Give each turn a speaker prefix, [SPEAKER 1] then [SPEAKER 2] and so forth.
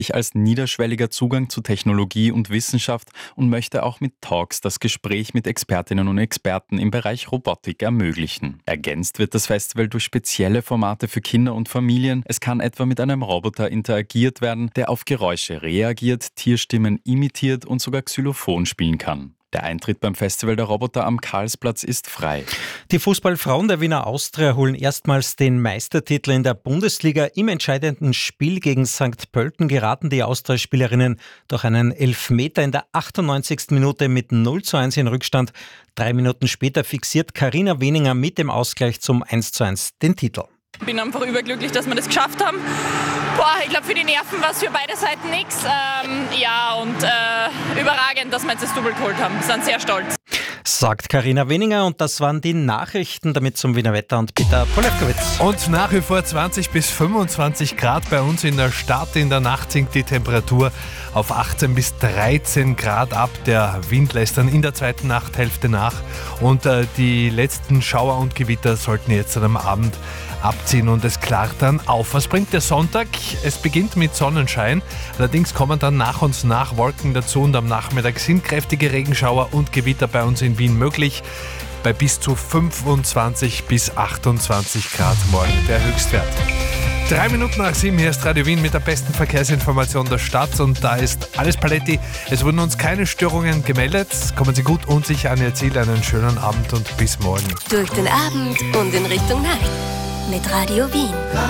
[SPEAKER 1] ich als niederschwelliger Zugang zu Technologie und Wissenschaft und möchte auch mit Talks das Gespräch mit Expertinnen und Experten im Bereich Robotik ermöglichen. Ergänzt wird das Festival durch spezielle Formate für Kinder und Familien. Es kann etwa mit einem Roboter interagiert werden, der auf Geräusche reagiert, Tierstimmen imitiert und sogar Xylophon spielen kann. Der Eintritt beim Festival der Roboter am Karlsplatz ist frei.
[SPEAKER 2] Die Fußballfrauen der Wiener Austria holen erstmals den Meistertitel in der Bundesliga. Im entscheidenden Spiel gegen St. Pölten geraten die Austria-Spielerinnen durch einen Elfmeter in der 98. Minute mit 0:1 in Rückstand. 3 Minuten später fixiert Carina Weninger mit dem Ausgleich zum 1:1 den Titel.
[SPEAKER 3] Ich bin einfach überglücklich, dass wir das geschafft haben. Ich glaube, für die Nerven war es für beide Seiten nichts. Überragend, dass wir jetzt das Double geholt haben. Wir sind sehr stolz.
[SPEAKER 2] Sagt Carina Weninger, und das waren die Nachrichten. Damit zum Wiener Wetter und Peter Polewkowitz.
[SPEAKER 4] Und nach wie vor 20 bis 25 Grad bei uns in der Stadt. In der Nacht sinkt die Temperatur auf 18 bis 13 Grad ab. Der Wind lässt dann in der zweiten Nachthälfte nach. Und die letzten Schauer und Gewitter sollten jetzt am Abend abziehen und es klart dann auf. Was bringt der Sonntag? Es beginnt mit Sonnenschein. Allerdings kommen dann nach und nach Wolken dazu und am Nachmittag sind kräftige Regenschauer und Gewitter bei uns in Wien möglich. Bei bis zu 25 bis 28 Grad morgen der Höchstwert. 3 Minuten nach 7, hier ist Radio Wien mit der besten Verkehrsinformation der Stadt und da ist alles Paletti. Es wurden uns keine Störungen gemeldet. Kommen Sie gut und sicher an Ihr Ziel. Einen schönen Abend und bis morgen.
[SPEAKER 5] Durch den Abend und in Richtung Nacht mit Radio Wien.